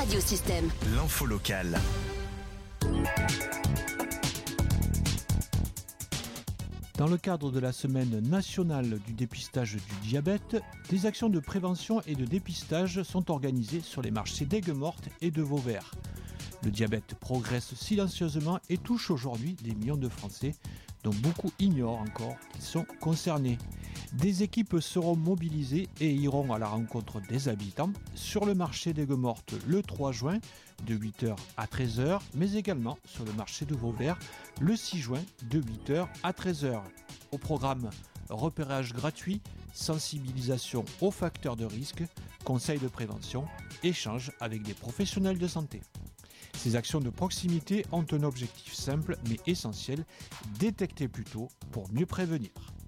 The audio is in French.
Radiosystème. L'info locale. Dans le cadre de la semaine nationale du dépistage du diabète, des actions de prévention et de dépistage sont organisées sur les marchés d'Aigues-Mortes et de Vauvert. Le diabète progresse silencieusement et touche aujourd'hui des millions de Français, dont beaucoup ignorent encore qu'ils sont concernés. Des équipes seront mobilisées et iront à la rencontre des habitants sur le marché d'Aigues-Mortes le 3 juin de 8h à 13h, mais également sur le marché de Vauvert le 6 juin de 8h à 13h. Au programme, repérage gratuit, sensibilisation aux facteurs de risque, conseils de prévention, échanges avec des professionnels de santé. Ces actions de proximité ont un objectif simple mais essentiel, détecter plus tôt pour mieux prévenir.